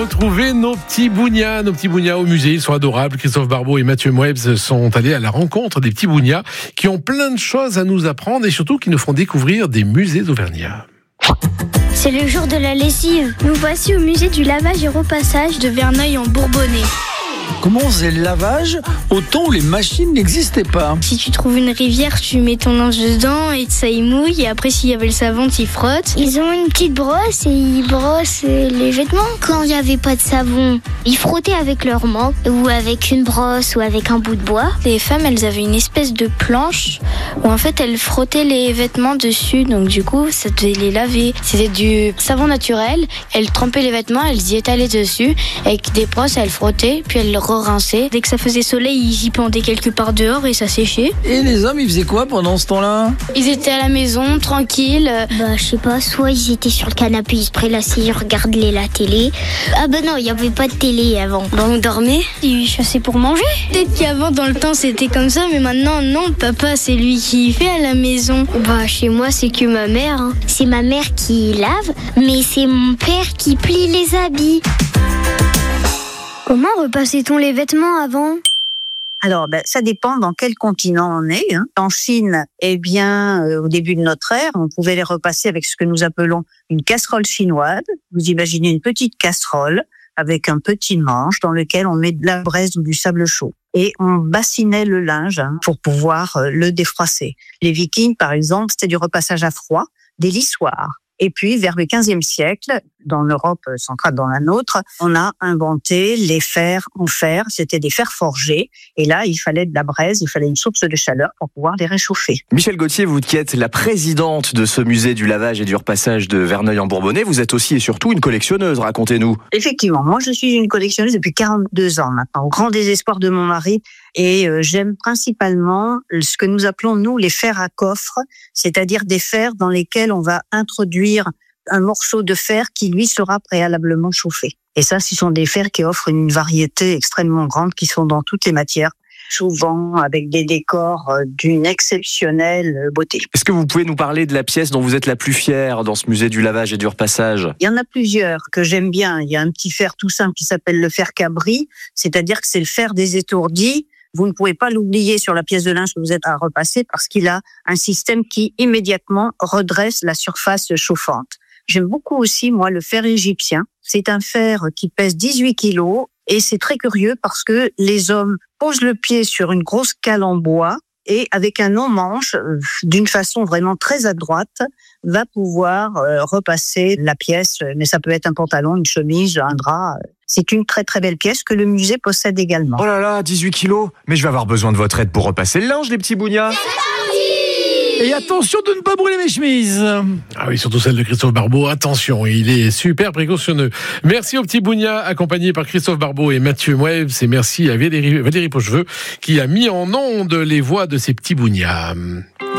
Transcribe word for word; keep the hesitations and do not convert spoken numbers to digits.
retrouver nos petits bougnats, nos petits bougnats au musée. Ils sont adorables. Christophe Barbeau et Mathieu Mouebs sont allés à la rencontre des petits bougnats qui ont plein de choses à nous apprendre et surtout qui nous font découvrir des musées auvergnats. C'est le jour de la lessive. Nous voici au musée du lavage et repassage de Verneuil en Bourbonnais. Comment on faisait le lavage au temps où les machines n'existaient pas? Si tu trouves une rivière, tu mets ton linge dedans et ça y mouille. Et après, s'il y avait le savon, tu y frottes. Ils ont une petite brosse et ils brossent les vêtements. Quand il n'y avait pas de savon, ils frottaient avec leur main ou avec une brosse ou avec un bout de bois. Les femmes, elles avaient une espèce de planche où en fait, elles frottaient les vêtements dessus. Donc du coup, ça devait les laver. C'était du savon naturel. Elles trempaient les vêtements, elles y étalaient dessus. Avec des brosses, elles frottaient, puis elles le re-rinçaient. Dès que ça faisait soleil, ils y pendaient quelque part dehors et ça séchait. Et les hommes, ils faisaient quoi pendant ce temps-là? Ils étaient à la maison, tranquilles. Bah, je sais pas, soit ils étaient sur le canapé, ils se prélassaient, ils regardaient la télé. Ah bah non, il y avait pas de télé avant. Bah, on dormait, ils chassaient pour manger. Peut-être qu'avant, dans le temps, c'était comme ça, mais maintenant, non, papa, c'est lui qui fait à la maison. Bah, chez moi, c'est que ma mère. Hein. C'est ma mère qui lave, mais c'est mon père qui plie les habits. Comment repassait-on les vêtements avant ? Alors, ben, ça dépend dans quel continent on est. Hein. En Chine, eh bien, euh, au début de notre ère, on pouvait les repasser avec ce que nous appelons une casserole chinoise. Vous imaginez une petite casserole avec un petit manche dans lequel on met de la braise ou du sable chaud. Et on bassinait le linge hein, pour pouvoir euh, le défroisser. Les Vikings, par exemple, c'était du repassage à froid, des lissoirs. Et puis, vers le quinzième siècle, dans l'Europe centrale, dans la nôtre, on a inventé les fers en fer. C'était des fers forgés. Et là, il fallait de la braise, il fallait une source de chaleur pour pouvoir les réchauffer. Michel Gauthier, vous qui êtes la présidente de ce musée du lavage et du repassage de Verneuil en Bourbonnais, vous êtes aussi et surtout une collectionneuse, racontez-nous. Effectivement, moi je suis une collectionneuse depuis quarante-deux ans maintenant, au grand désespoir de mon mari. Et euh, j'aime principalement ce que nous appelons, nous, les fers à coffre, c'est-à-dire des fers dans lesquels on va introduire un morceau de fer qui, lui, sera préalablement chauffé. Et ça, ce sont des fers qui offrent une variété extrêmement grande, qui sont dans toutes les matières, souvent avec des décors d'une exceptionnelle beauté. Est-ce que vous pouvez nous parler de la pièce dont vous êtes la plus fière dans ce musée du lavage et du repassage? Il y en a plusieurs que j'aime bien. Il y a un petit fer tout simple qui s'appelle le fer cabri, c'est-à-dire que c'est le fer des étourdis. Vous ne pouvez pas l'oublier sur la pièce de linge que vous êtes à repasser parce qu'il a un système qui immédiatement redresse la surface chauffante. J'aime beaucoup aussi, moi, le fer égyptien. C'est un fer qui pèse dix-huit kilos et c'est très curieux parce que les hommes posent le pied sur une grosse cale en bois et avec un long-manche, d'une façon vraiment très adroite, va pouvoir euh, repasser la pièce. Mais ça peut être un pantalon, une chemise, un drap. C'est une très très belle pièce que le musée possède également. Oh là là, dix-huit kilos. Mais je vais avoir besoin de votre aide pour repasser le linge, les petits bougnats. Et attention de ne pas brûler mes chemises. Ah oui, surtout celle de Christophe Barbeau. Attention, il est super précautionneux. Merci aux petits bougnats, accompagnés par Christophe Barbeau et Mathieu Mouebs. Et merci à Valérie, Valérie Pocheveux, qui a mis en onde les voix de ces petits bougnats.